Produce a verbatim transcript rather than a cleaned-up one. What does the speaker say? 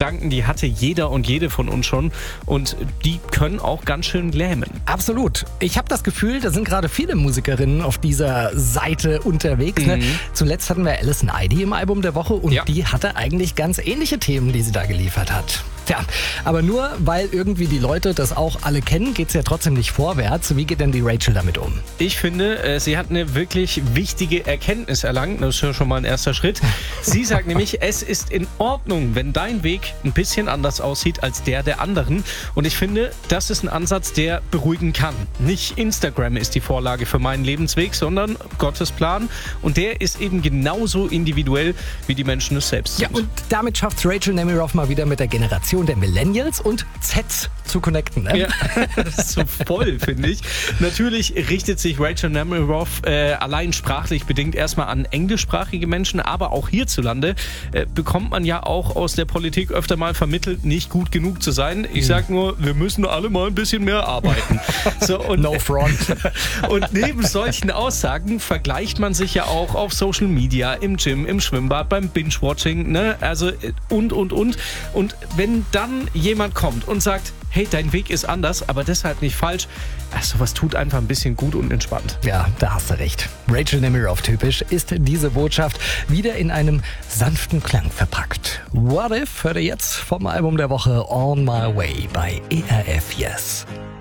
Gedanken, die hatte jeder und jede von uns schon und die können auch ganz schön lähmen. Absolut. Ich habe das Gefühl, da sind gerade viele Musikerinnen auf dieser Seite unterwegs. Mhm. Ne? Zuletzt hatten wir Alison Eide im Album der Woche und Ja. die hatte eigentlich ganz ähnliche Themen, die sie da geliefert hat. Tja, aber nur weil irgendwie die Leute das auch alle kennen, geht's ja trotzdem nicht vorwärts. Wie geht denn die Rachel damit um? Ich finde, äh, sie hat eine wirklich wichtige Erkenntnis erlangt. Das ist ja schon mal ein erster Schritt. Sie sagt nämlich, es ist in Ordnung, wenn dein Weg ein bisschen anders aussieht als der der anderen. Und ich finde, das ist ein Ansatz, der beruhigen kann. Nicht Instagram ist die Vorlage für meinen Lebensweg, sondern Gottes Plan. Und der ist eben genauso individuell, wie die Menschen es selbst sind. Ja, und damit schafft Rachel Nemiroff mal wieder mit der Generation der Millennials und Zs zu connecten. Ne? Ja, das ist so voll, finde ich. Natürlich richtet sich Rachel Nemiroff äh, allein sprachlich bedingt erstmal an englischsprachige Menschen, aber auch hierzulande äh, bekommt man ja auch aus der Politik öfter mal vermittelt, nicht gut genug zu sein. Ich sag nur, wir müssen alle mal ein bisschen mehr arbeiten. So, und, No front. und neben solchen Aussagen vergleicht man sich ja auch auf Social Media, im Gym, im Schwimmbad, beim Binge-Watching, ne? Also und, und, und. Und wenn dann jemand kommt und sagt, hey, dein Weg ist anders, aber deshalb nicht falsch, ach, sowas tut einfach ein bisschen gut und entspannt. Ja, da hast du recht. Rachel Nemiroff typisch ist diese Botschaft wieder in einem sanften Klang verpackt. What If hört ihr jetzt vom Album der Woche On My Way bei E R F Yes.